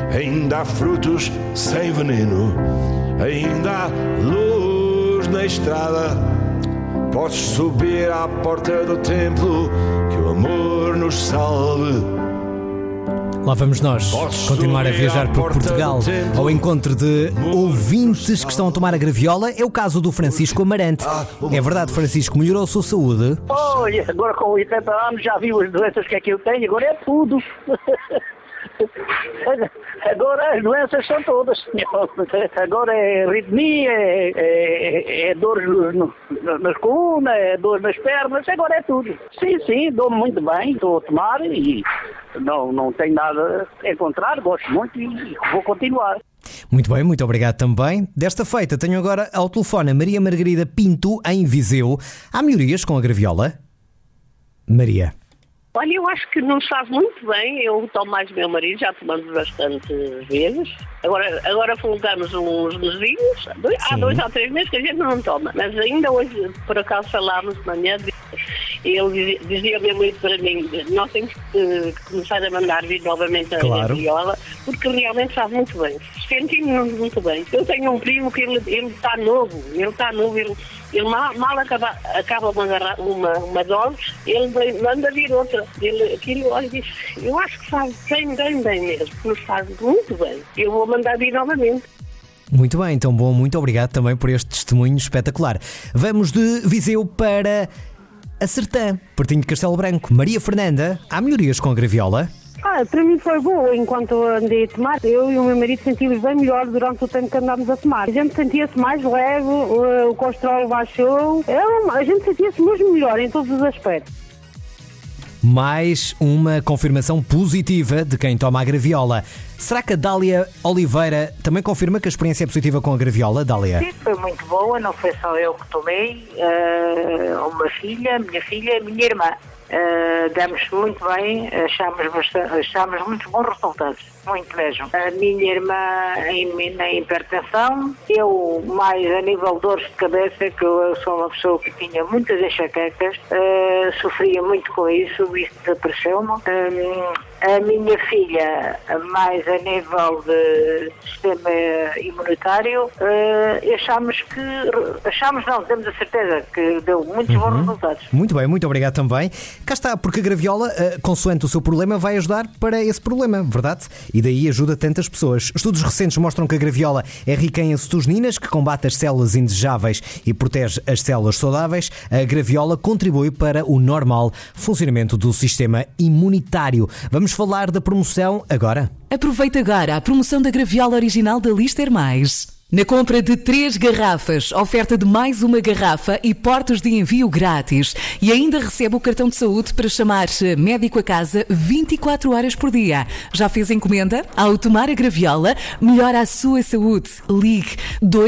ainda há frutos sem veneno, ainda há luz na estrada. Podes subir à porta do templo, que o amor nos salve. Lá vamos nós continuar a viajar por Portugal ao encontro de ouvintes que estão a tomar a graviola. É o caso do Francisco Amarante. É verdade, Francisco, melhorou a sua saúde? Olha, agora com 80 anos já viu as doenças que eu tenho, agora é tudo. Agora as doenças são todas, senhor. Agora é arritmia, é dores nas colunas, é dores nas pernas, agora é tudo. Sim, dou-me muito bem, estou a tomar e não tenho nada a encontrar, gosto muito e vou continuar. Muito bem, muito obrigado também. Desta feita tenho agora ao telefone a Maria Margarida Pinto, em Viseu. Há melhorias com a graviola? Maria. Olha, eu acho que não sabe muito bem. Eu tomo mais meu marido, já tomamos bastante vezes. Agora voltamos uns mesinhos. Há 2 ou 3 meses que a gente não toma. Mas ainda hoje, por acaso, falámos de manhã. Ele dizia mesmo isso para mim. Nós temos que começar a mandar vir novamente a graviola, porque realmente sabe muito bem. Sentimos-nos muito bem. Eu tenho um primo que ele está novo. Ele mal acaba uma dose, ele manda vir outra. Aquilo, olha, diz, eu acho que faz bem mesmo, nos faz muito bem. Eu vou mandar vir novamente. Muito bem, então bom, muito obrigado também por este testemunho espetacular. Vamos de Viseu para a Sertã, pertinho de Castelo Branco. Maria Fernanda, há melhorias com a graviola? Para mim foi bom, enquanto andei a tomar, eu e o meu marido sentimos bem melhor durante o tempo que andámos a tomar. A gente sentia-se mais leve, o colesterol baixou, a gente sentia-se mesmo melhor em todos os aspectos. Mais uma confirmação positiva de quem toma a graviola. Será que a Dália Oliveira também confirma que a experiência é positiva com a graviola, Dália? Sim, foi muito boa, não foi só eu que tomei, minha filha e minha irmã. Damos muito bem, achamos muito bons resultados, muito mesmo. A minha irmã na hipertensão, eu mais a nível de dores de cabeça, que eu sou uma pessoa que tinha muitas enxaquecas, sofria muito com isso desapareceu-me. A minha filha, mais a nível de sistema imunitário, temos a certeza que deu muitos bons resultados. Muito bem, muito obrigado também. Cá está, porque a graviola, consoante o seu problema, vai ajudar para esse problema, verdade? E daí ajuda tantas pessoas. Estudos recentes mostram que a graviola é rica em acetosininas, que combate as células indesejáveis e protege as células saudáveis. A graviola contribui para o normal funcionamento do sistema imunitário. Vamos falar da promoção agora. Aproveita agora a promoção da graviola original da Lister Mais. Na compra de 3 garrafas, oferta de mais uma garrafa e portos de envio grátis. E ainda recebe o cartão de saúde para chamar médico a casa 24 horas por dia. Já fez encomenda? Ao tomar a graviola, melhora a sua saúde. Ligue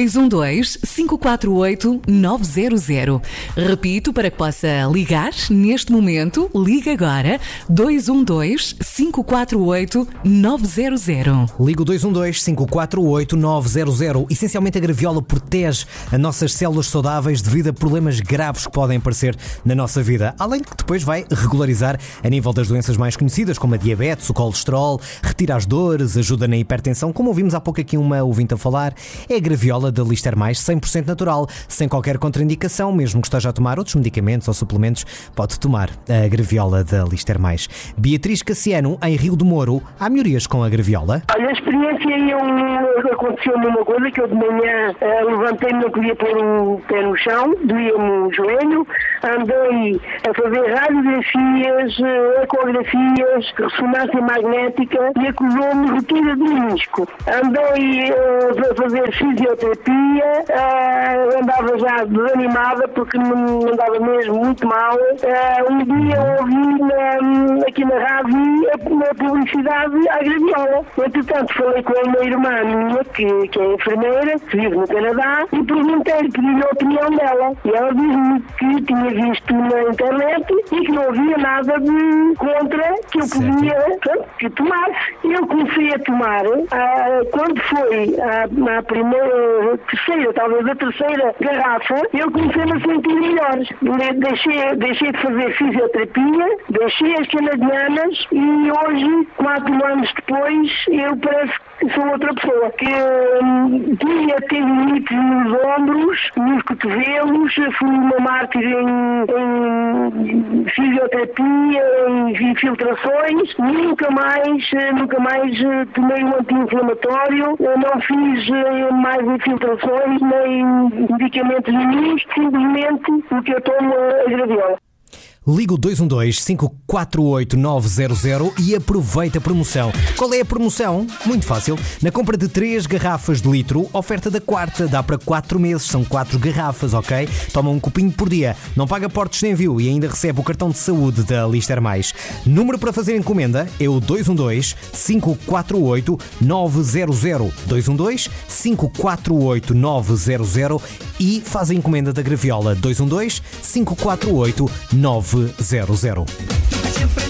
212-548-900. Repito, para que possa ligar neste momento, ligue agora 212-548-900. Ligue o 212-548-900. Essencialmente a graviola protege as nossas células saudáveis devido a problemas graves que podem aparecer na nossa vida. Além de que depois vai regularizar a nível das doenças mais conhecidas, como a diabetes, o colesterol, retira as dores, ajuda na hipertensão. Como ouvimos há pouco aqui uma ouvinte a falar, é a graviola da Lister Mais, 100% natural, sem qualquer contraindicação, mesmo que esteja a tomar outros medicamentos ou suplementos, pode tomar a graviola da Lister Mais. Beatriz Cassiano, em Rio do Moro, há melhorias com a graviola? Olha, a experiência aconteceu-me uma coisa, que eu de manhã levantei-me, não podia pôr o pé no chão, doía-me o joelho, andei a fazer radiografias, ecografias, ressonância magnética e acusou-me rotura de menisco. Andei a fazer fisioterapia, andava já desanimada porque me andava mesmo muito mal. Um dia ouvi aqui na rádio a publicidade à graviola. Entretanto, falei com uma irmã minha, que é enfermeira, que vive no Canadá, e perguntei-lhe, pedi a opinião dela. E ela disse-me que tinha visto na internet e que não havia nada de contra que eu podia que tomasse. E eu comecei a tomar, quando foi a primeira, terceira, talvez a terceira garrafa, eu comecei-me a sentir melhor. Deixei de fazer fisioterapia, deixei as canadianas e hoje, 4 anos depois, eu parece sou outra pessoa que tinha tendinites nos ombros, nos cotovelos, fui uma mártir em fisioterapia, em infiltrações, nunca mais tomei um anti-inflamatório, não fiz mais infiltrações, nem medicamentos nenhum, simplesmente o que eu tomo é a graviola. Liga o 212-548-900 e aproveita a promoção. Qual é a promoção? Muito fácil. Na compra de 3 garrafas de litro, oferta da quarta. Dá para 4 meses. São 4 garrafas, ok? Toma um copinho por dia. Não paga portos de envio e ainda recebe o cartão de saúde da Lister Mais. Número para fazer encomenda é o 212-548-900. 212-548-900 e faz a encomenda da graviola. 212-548-900.